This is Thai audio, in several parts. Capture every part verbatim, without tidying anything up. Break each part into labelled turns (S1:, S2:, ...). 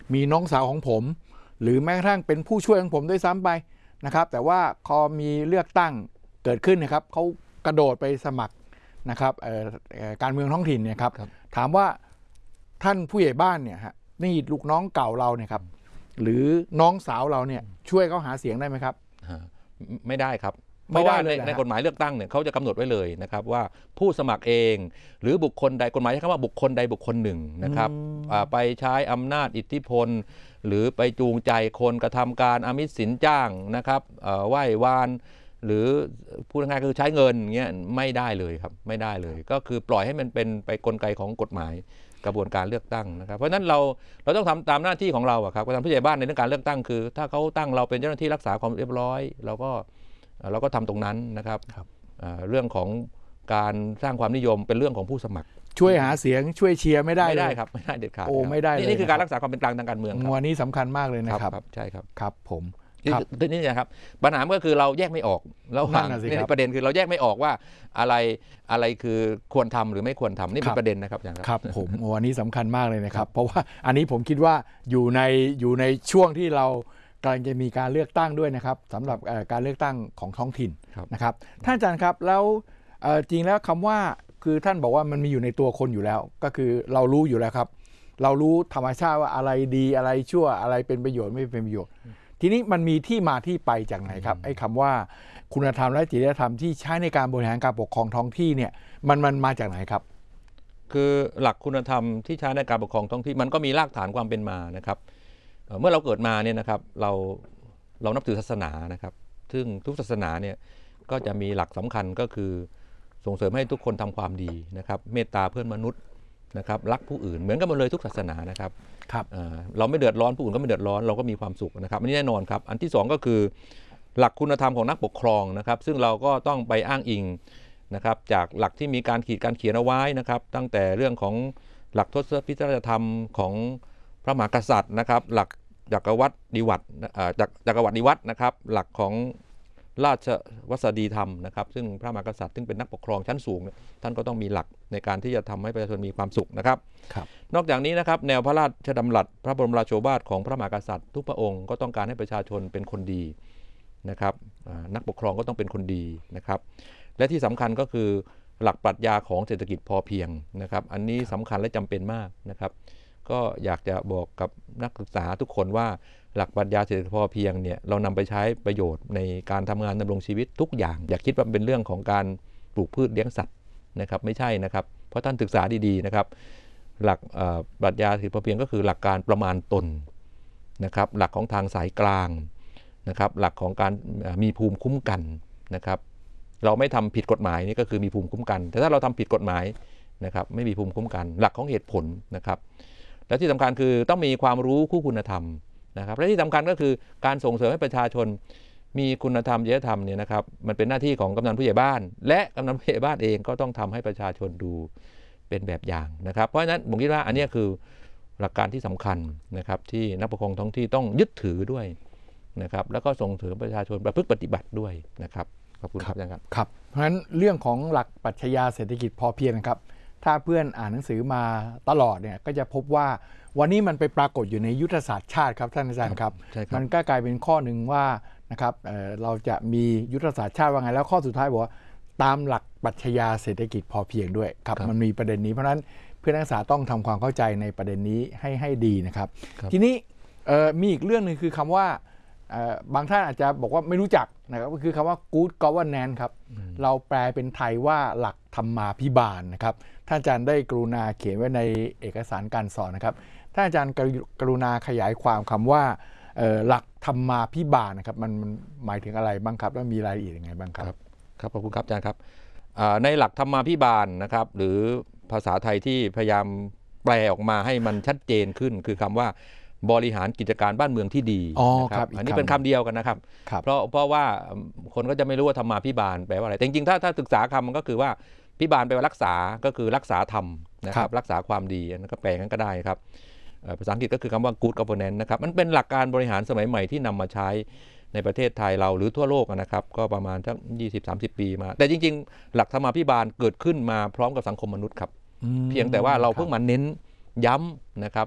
S1: มีน้องสาวของผมหรือแม้กระทั่งเป็นผู้ช่วยของผมด้วยซ้ำไปนะครับแต่ว่าพอมีเลือกตั้งเกิดขึ้นนะครับเขากระโดดไปสมัครนะครับการเมืองท้องถิ่นเนี่ยครับถามว่าท่านผู้ใหญ่บ้านเนี่ยฮะนี่ลูกน้องเก่าเราเนี่ยครับหรือน้องสาวเราเนี่ยช่วยเขาหาเสียงได้ไหมครับ
S2: ไม่ได้ครับเพราะว่าในในกฎหมายเลือกตั้งเนี่ยเขาจะกำหนดไว้เลยนะครับว่าผู้สมัครเองหรือบุคคลใดกฎหมายใช้คำว่าบุคคลใดบุคคลหนึ่งนะครับไปใช้อำนาจอิทธิพลหรือไปจูงใจคนกระทำการอามิสสินจ้างนะครับไหว้วานหรือพูดง่ายๆคือใช้เงินเงี้ยไม่ได้เลยครับไม่ได้เลยก็คือปล่อยให้มันเป็นไปกลไกของกฎหมายกระบวนการเลือกตั้งนะครับเพราะฉะนั้นเราเราต้องทำตามหน้าที่ของเราครับการผู้ใหญ่บ้านในเรื่องการเลือกตั้งคือถ้าเขาตั้งเราเป็นเจ้าหน้าที่รักษาความเรียบร้อยเราก็เราก็ทำตรงนั้นนะครับเรื่องของการสร้างความนิยมเป็นเรื่องของผู้สมัคร
S1: ช่วยหาเสียงช่วยเชียร์ไม่ได้
S2: ไม่ได้ครับไม่ได้เด็ดขาด
S1: โอ้ไม่ได้เลย
S2: นี่คือการรักษาความเป็นกลางทางการเมือง
S1: วันนี้สำคัญมากเลยนะครับ
S2: ใช่ครับ
S1: ครับผม
S2: นี่นะครับปัญหาก็คือเราแยกไม่ออกแล้วนี่ประเด็นคือเราแยกไม่ออกว่าอะไรอะไรคือควรทำหรือไม่ควรทำนี่เป็นประเด็นนะครับอย่าง
S1: ครับผมวันนี้สำคัญมากเลยนะครับเพราะว่าอันนี้ผมคิดว่าอยู่ในอยู่ในช่วงที่เรากำลังจะมีการเลือกตั้งด้วยนะครับสำหรับการเลือกตั้งของท้องถิ่นนะครับท่านอาจารย์ครับแล้วจริงแล้วคำว่าคือท่านบอกว่ามันมีอยู่ในตัวคนอยู่แล้วก็คือเรารู้อยู่แล้วครับเรารู้ธรรมชาติว่าอะไรดีอะไรชั่วอะไรเป็นประโยชน์ไม่เป็นประโยชน์ทีนี้มันมีที่มาที่ไปจากไหนครับไอ้คำว่าคุณธรรมและจริยธรรมที่ใช้ในการบริหารการปกครองท้องที่เนี่ยมันมันมาจากไหนครับ
S2: คือหลักคุณธรรมที่ใช้ในการปกครองท้องที่มันก็มีรากฐานความเป็นมานะครับเมื่อเราเกิดมาเนี่ยนะครับเราเรานับถือศาสนานะครับซึ่งทุกศาสนาเนี่ยก็จะมีหลักสำคัญก็คือส่งเสริมให้ทุกคนทำความดีนะครับเมตตาเพื่อนมนุษย์นะครับรักผู้อื่นเหมือนกันหมดเลยทุกศาสนานะครับเราไม่เดือดร้อนผู้อื่นก็ไม่เดือดร้อนเราก็มีความสุขนะครับอันนี้แน่นอนครับอันที่สองก็คือหลักคุณธรรมของนักปกครองนะครับซึ่งเราก็ต้องไปอ้างอิงนะครับจากหลักที่มีการขีดการเขียนเอาไว้นะครับตั้งแต่เรื่องของหลักทศพิธราชธรรมของพระมหากษัตริย์นะครับหลักจักรวรรดิวัตรจากจักรวรรดิวัตรนะครับหลักของราชวสดีธรรมนะครับซึ่งพระมหากษัตริย์ซึ่งเป็นนักปกครองชั้นสูงท่านก็ต้องมีหลักในการที่จะทำให้ประชาชนมีความสุขนะครับนอกจากนี้นะครับแนวพระราชดำรัสพระบรมราโชวาทของพระมหากษัตริย์ทุกพระองค์ก็ต้องการให้ประชาชนเป็นคนดีนะครับนักปกครองก็ต้องเป็นคนดีนะครับและที่สำคัญก็คือหลักปรัชญาของเศรษฐกิจพอเพียงนะครับอันนี้สำคัญและจำเป็นมากนะครับก็อยากจะบอกกับนักศึกษาทุกคนว่าหลักปรัชญาเศรษฐกิจพอเพียงเนี่ยเรานำไปใช้ประโยชน์ในการทำงานดำรงชีวิตทุกอย่างอย่าคิดว่าเป็นเรื่องของการปลูกพืชเลี้ยงสัตว์นะครับไม่ใช่นะครับเพราะท่านศึกษาดีๆนะครับหลักปรัชญาเศรษฐกิจพอเพียงก็คือหลักการประมาณตนนะครับหลักของทางสายกลางนะครับหลักของการมีภูมิคุ้มกันนะครับเราไม่ทำผิดกฎหมายนี่ก็คือมีภูมิคุ้มกันแต่ถ้าเราทำผิดกฎหมายนะครับไม่มีภูมิคุ้มกันหลักของเหตุผลนะครับและที่สำคัญคือต้องมีความรู้คู่คุณธรรมนะครับและที่สำคัญก็คือการส่งเสริมให้ประชาชนมีคุณธรรมจริยธรรมเนี่ยนะครับมันเป็นหน้าที่ของกำนันผู้ใหญ่บ้านและกำนันผู้ใหญ่บ้านเองก็ต้องทำให้ประชาชนดูเป็นแบบอย่างนะครับเพราะฉะนั้นผมคิดว่าอันนี้คือหลักการที่สำคัญนะครับที่นักปกครองท้องที่ต้องยึดถือด้วยนะครับแล้วก็ส่งเสริมประชาชนประพฤติปฏิบัติด้วยนะครับขอบคุณครับอาจารย์ครับ
S1: ครับเพราะฉะนั้นเรื่องของหลักปรัชญาเศรษฐกิจพอเพียงนะครับถ้าเพื่อนอ่านหนังสือมาตลอดเนี่ยก็จะพบว่าวันนี้มันไปปรากฏอยู่ในยุทธศาสตร์ชาติครับท่านอาจารย์ครับมันก็กลายเป็นข้อหนึ่งว่านะครับ เอ่อ เราจะมียุทธศาสตร์ชาติว่าไงแล้วข้อสุดท้ายบอกว่าตามหลักปรัชญาเศรษฐกิจพอเพียงด้วยครับมันมีประเด็นนี้เพราะฉะนั้นเพื่อนนักศึกษาต้องทำความเข้าใจในประเด็นนี้ให้ให้ดีนะครับทีนี้มีอีกเรื่องนึงคือคำว่าบางท่านอาจจะบอกว่าไม่รู้จักนะครับก็คือคำว่า good governance ครับเราแปลเป็นไทยว่าหลักธรรมาภิบาลนะครับท่านอาจารย์ได้กรุณาเขียนไว้ในเอกสารการสอนนะครับท่านอาจารย์กรุณาขยายความคำว่าหลักธรรมาภิบาลนะครับมันหมายถึงอะไรบ้างครับแล้วมีรายละเอียดยังไงบ้างครับ
S2: ครับขอบคุณครับอาจารย์ครับในหลักธรรมาภิบาลนะครับหรือภาษาไทยที่พยายามแปลออกมาให้มันชัดเจนขึ้นคือคำว่าบริหารกิจการบ้านเมืองที่ดีนะครับอันนี้เป็นคำเดียวกันนะครับเพราะเพราะว่าคนก็จะไม่รู้ว่าธรรมาภิบาลแปลว่าอะไรแต่จริงๆถ้าถ้าศึกษาคำมันก็คือว่าภิบาลแปลว่ารักษาก็คือรักษาธรรมนะครับรักษาความดีอันนั้นก็แปลงั้นก็ได้ครับภาษาอังกฤษก็คือคำว่า good governance นะครับมันเป็นหลักการบริหารสมัยใหม่ที่นำมาใช้ในประเทศไทยเราหรือทั่วโลกนะครับก็ประมาณสัก ยี่สิบถึงสามสิบ ปีมาแต่จริงๆหลักธรรมาภิบาลเกิดขึ้นมาพร้อมกับสังคมมนุษย์ครับเพียงแต่ว่าเราเพิ่งมาเน้นย้ำนะครับ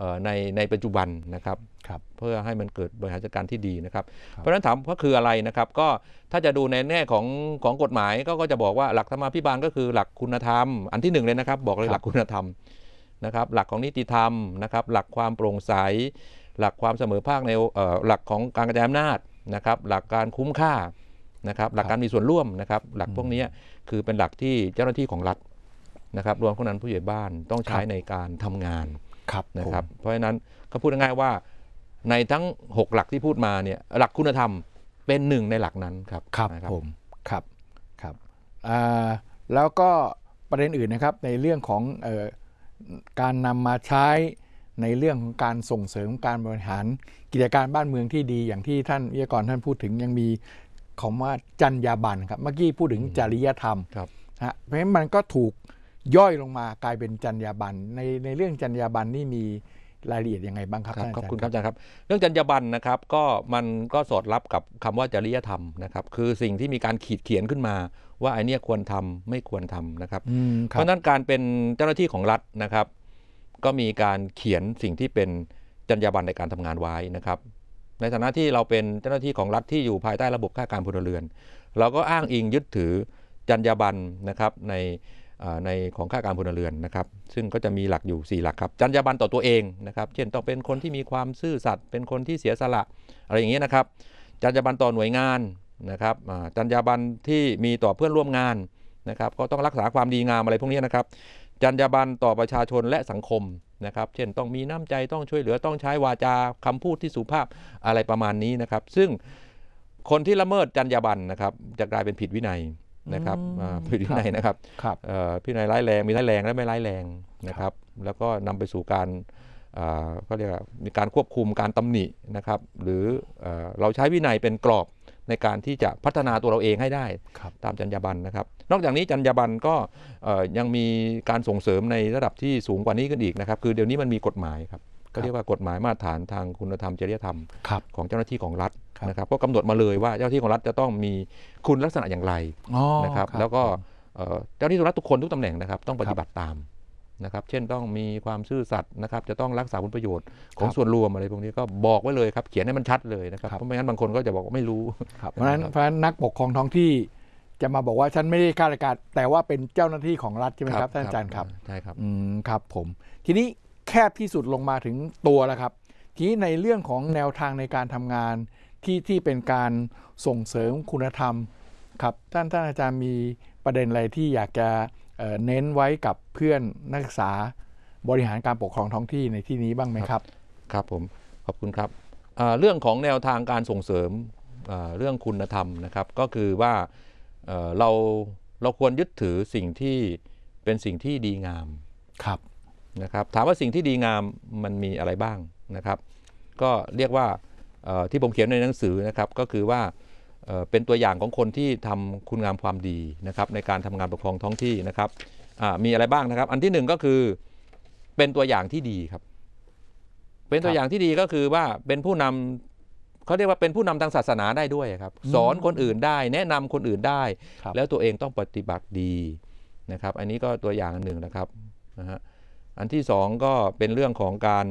S2: ในในปัจจุบันนะครับเพื่อให้มันเกิดบริหารจัดการที่ดีนะครับเพราะฉะนั้นถามว่าคืออะไรนะครับก็ถ้าจะดูในแง่ของของกฎหมายก็ก็จะบอกว่าหลักธรรมาภิบาลก็คือหลักคุณธรรมอันที่หนึ่งเลยนะครับบอกเลยหลักคุณธรรมนะครับหลักของนิติธรรมนะครับหลักความโปร่งใสหลักความเสมอภาคในหลักของการกระจายอำนาจนะครับหลักการคุ้มค่านะครับหลักการมีส่วนร่วมนะครับหลักพวกนี้คือเป็นหลักที่เจ้าหน้าที่ของรัฐนะครับรวมทั้งนั้นผู้ใหญ่บ้านต้องใช้ในการทำงานนะครับเพราะฉะนั้นเขาพูดง่ายๆว่าในทั้งหกหลักที่พูดมาเนี่ยหลักคุณธรรมเป็นหนึ่งในหลักนั้นครับ
S1: ครับผมครับครับแล้วก็ประเด็นอื่นนะครับในเรื่องของเอ่อการนำมาใช้ในเรื่องของการส่งเสริมการบริหารกิจการบ้านเมืองที่ดีอย่างที่ท่านวิทยากรท่านพูดถึงยังมีคำว่าจรรยาบรรณครับเมื่อกี้พูดถึงจริยธรรมนะฮะเพราะฉะนั้นมันก็ถูกย่อยลงมากลายเป็นจรรยาบรรณในในเรื่องจรรยาบรรณนี่มีรายละเอียดยังไงบ้างครับ
S2: ขอบคุณครับอาจารย์ครับเรื่องจรรยาบรรณนะครับก็มันก็สอดรับกับคำว่าจริยธรรมนะครับคือสิ่งที่มีการขีดเขียนขึ้นมาว่าไอ้นี่ควรทำไม่ควรทำนะครับเพราะนั้นการเป็นเจ้าหน้าที่ของรัฐนะครับก็มีการเขียนสิ่งที่เป็นจรรยาบรรณในการทำงานไว้นะครับในฐานะที่เราเป็นเจ้าหน้าที่ของรัฐที่อยู่ภายใต้ระบบข้าราชการพลเรือนเราก็อ้างอิงยึดถือจรรยาบรรณนะครับในในของข้าราชการพลเรือนนะครับซึ่งก็จะมีหลักอยู่สี่หลักครับจรรยาบรรณต่อตัวเองนะครับเช่นต้องเป็นคนที่มีความซื่อสัตย์เป็นคนที่เสียสละอะไรอย่างเงี้ยนะครับจรรยาบรรณต่อหน่วยงานนะครับจรรยาบรรณที่มีต่อเพื่อนร่วมงานนะครับก็ต้องรักษาความดีงามอะไรพวกนี้นะครับจรรยาบรรณต่อประชาชนและสังคมนะครับเช่นต้องมีน้ำใจต้องช่วยเหลือต้องใช้วาจาคำพูดที่สุภาพอะไรประมาณนี้นะครับซึ่งคนที่ละเมิดจรรยาบรรณนะครับจะกลายเป็นผิดวินัยนะครับผิดวินัยนะครับผิดวินัยร้ายแรงมีร้ายแรงและไม่ร้ายแรงนะครับแล้วก็นำไปสู่การก็เรียกว่ามีการควบคุมการตำหนินะครับหรือเราใช้วินัยเป็นกรอบในการที่จะพัฒนาตัวเราเองให้ได้ตามจรรยาบรรณนะครับนอกจากนี้จรรยาบรรณก็ยังมีการส่งเสริมในระดับที่สูงกว่านี้กันอีกนะครับคือเดี๋ยวนี้มันมีกฎหมายครับก็เรียกว่ากฎหมายมาตรฐานทางคุณธรรมจริยธรรมของเจ้าหน้าที่ของรัฐนะครับก็กำหนดมาเลยว่าเจ้าหน้าที่ของรัฐจะต้องมีคุณลักษณะอย่างไรนะครับแล้วก็เจ้าหน้าที่ของรัฐทุกคนทุกตำแหน่งนะครับต้องปฏิบัติตามนะครับเช่นต้องมีความซื่อสัตย์นะครับจะต้องรักษาผลประโยชน์ของส่วนรวมอะไรพวกนี้ก็บอกไว้เลยครับเขียนให้มันชัดเลยนะครับเพราะไม่งั้นบางคนก็จะบอกว่าไม่รู้
S1: เพราะฉะนั้นเพราะฉะนั้นนักปกครองท้องที่จะมาบอกว่าฉันไม่ได้ข้าราชการแต่ว่าเป็นเจ้าหน้าที่ของรัฐใช่ไหมครับท่านอาจารย์ครับ
S2: ใช่ครับ
S1: อืมครับผมทีนี้แคบที่สุดลงมาถึงตัวแล้วครับทีนี้ในเรื่องของแนวทางในการทำงานที่ที่เป็นการส่งเสริมคุณธรรมครับท่านท่านอาจารย์มีประเด็นอะไรที่อยากจะเน้นไว้กับเพื่อนนักศึกษาบริหารการปกครองท้องที่ในที่นี้บ้างไหมครับ
S2: ครับผมขอบคุณครับเรื่องของแนวทางการส่งเสริมเรื่องคุณธรรมนะครับก็คือว่าเราเราควรยึดถือสิ่งที่เป็นสิ่งที่ดีงาม
S1: ครับ
S2: นะครับถามว่าสิ่งที่ดีงามมันมีอะไรบ้างนะครับก็เรียกว่าที่ผมเขียนในหนังสือนะครับก็คือว่าเป็นตัวอย่างของคนที่ทำคุณงามความดีนะครับในการทำงานปกครองท้องที่นะครับมีอะไรบ้างนะครับอันที่หนึ่งก็คือเป็นตัวอย่างที่ดีครับเป็นตัวอย่างที่ดีก็คือว่าเป็นผู้นำเขาเรียกว่าเป็นผู้นำทางศาสนาได้ด้วยครับสอนคนอื่นได้แนะนำคนอื่นได้แล้วตัวเองต้องปฏิบัติดีนะครับอันนี้ก็ตัวอย่างอันหนึ่งนะครับนะฮะอันที่สองก็เป็นเรื่องของการ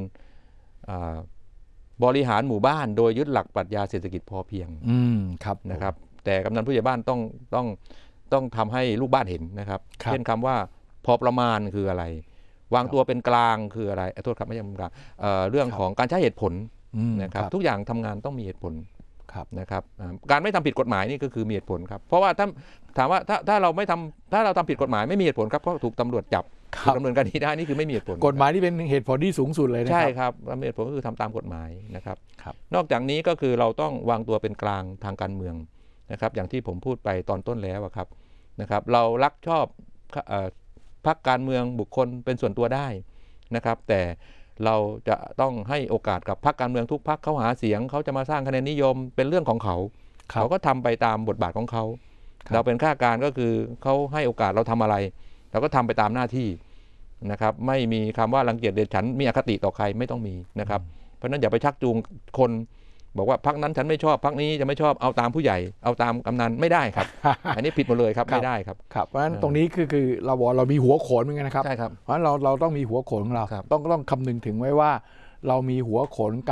S2: บริหารหมู่บ้านโดยยึดหลักปรัชญาเศรษฐกิจพอเพียงนะครับแต่กำนันผู้ใหญ่บ้านต้องต้องต้องทำให้ลูกบ้านเห็นนะครับเช่นคำว่าพอประมาณคืออะไรวางตัวเป็นกลางคืออะไรโทษครับไม่ใช่กลางเรื่องของการใช้เหตุผลนะครับทุกอย่างทำงานต้องมีเหตุผลนะครับการไม่ทำผิดกฎหมายนี่ก็คือมีเหตุผลครับเพราะว่าถ้าถามว่าถ้าถ้าเราไม่ทำถ้าเราทำผิดกฎหมายไม่มีเหตุผลครับเพราะถูกตำรวจจับดำเนินการได้นี่คือไม่มีเหตุผล
S1: กฎหมายที่เป็นเหตุผลที่สูงสุดเลยนะครับ
S2: ใช่ครับเหตุผลก็คือทำตามกฎหมายนะครับนอกจากนี้ก็คือเราต้องวางตัวเป็นกลางทางการเมืองนะครับอย่างที่ผมพูดไปตอนต้นแล้วครับนะครับเรารักชอบพรรคการเมืองบุคคลเป็นส่วนตัวได้นะครับแต่เราจะต้องให้โอกาสกับพรรคการเมืองทุกพรรคเขาหาเสียงเขาจะมาสร้างคะแนนนิยมเป็นเรื่องของเขาเขาก็ทำไปตามบทบาทของเขาเราเป็นข้าราชการก็คือเขาให้โอกาสเราทำอะไรเราก็ทำไปตามหน้าที่นะครับไม่มีคำว่ารังเกียจเดียดฉันมีอคติต่อใครไม่ต้องมีนะครับเพราะฉะนั้นอย่าไปชักจูงคนบอกว่าพรรคนั้นฉันไม่ชอบพรรคนี้จะไม่ชอบเอาตามผู้ใหญ่เอาตามกำนันไม่ได้ครับ อันนี้ผิดหมดเลยครับไม่ได้ครับ
S1: ครับเพราะฉะนั้นตรงนี้คือคือเราบอกเรามีหัวโขนเหมือนกันนะครับ
S2: ใช่ครับ
S1: เพราะฉะนั้นเราเราต้องมีหัวโขนของเราต้องต้องคำนึงถึงไว้ว่าเรามีหัวโขน